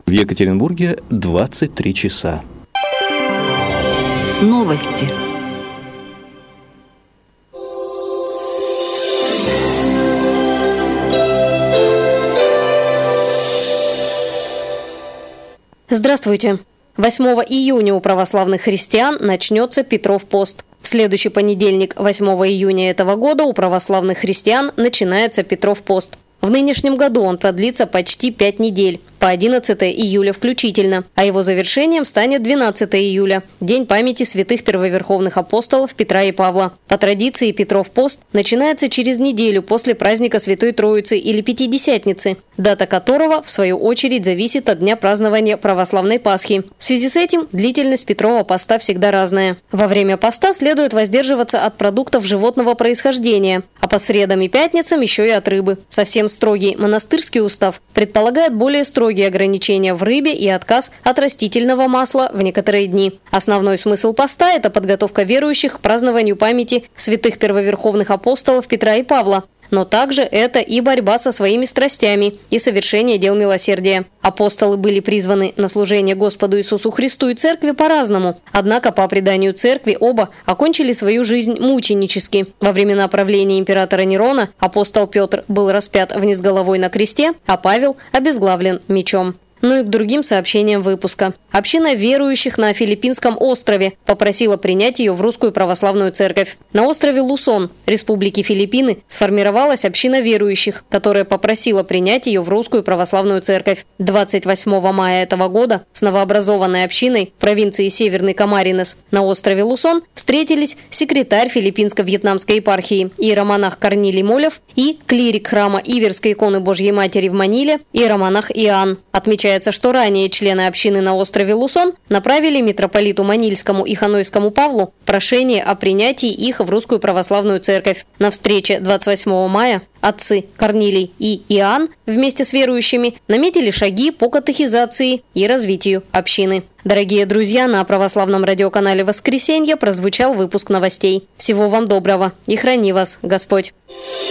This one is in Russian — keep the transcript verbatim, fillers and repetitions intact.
В Екатеринбурге двадцать три часа. Новости. Здравствуйте. восьмого июня у православных христиан начнется Петров пост. В следующий понедельник, восьмого июня этого года, у православных христиан начинается Петров пост. В нынешнем году он продлится почти пять недель, по одиннадцатое июля включительно, а его завершением станет двенадцатое июля, день памяти святых первоверховных апостолов Петра и Павла. По традиции Петров пост начинается через неделю после праздника Святой Троицы или Пятидесятницы, дата которого, в свою очередь, зависит от дня празднования православной Пасхи. В связи с этим длительность Петрова поста всегда разная. Во время поста следует воздерживаться от продуктов животного происхождения, а по средам и пятницам еще и от рыбы. Совсем строгий монастырский устав предполагает более строгие ограничения в рыбе и отказ от растительного масла в некоторые дни. Основной смысл поста – это подготовка верующих к празднованию памяти святых первоверховных апостолов Петра и Павла. Но также это и борьба со своими страстями и совершение дел милосердия. Апостолы были призваны на служение Господу Иисусу Христу и Церкви по-разному. Однако, по преданию Церкви, оба окончили свою жизнь мученически. Во времена правления императора Нерона апостол Петр был распят вниз головой на кресте, а Павел обезглавлен мечом. Ну и к другим сообщениям выпуска. Община верующих на Филиппинском острове попросила принять ее в Русскую Православную Церковь. На острове Лусон, Республики Филиппины, сформировалась община верующих, которая попросила принять ее в Русскую Православную Церковь. двадцать восьмого мая этого года с новообразованной общиной провинции Северный Камаринес на острове Лусон встретились секретарь филиппинско-вьетнамской епархии иеромонах Корнилий Молев и клирик храма Иверской иконы Божьей Матери в Маниле иеромонах Иоанн. Отмечается, что ранее члены общины на острове Лусон направили митрополиту Манильскому и Ханойскому Павлу прошение о принятии их в Русскую Православную Церковь. На встрече двадцать восьмого мая отцы Корнилий и Иоанн вместе с верующими наметили шаги по катехизации и развитию общины. Дорогие друзья, на православном радиоканале «Воскресенье» прозвучал выпуск новостей. Всего вам доброго и храни вас Господь!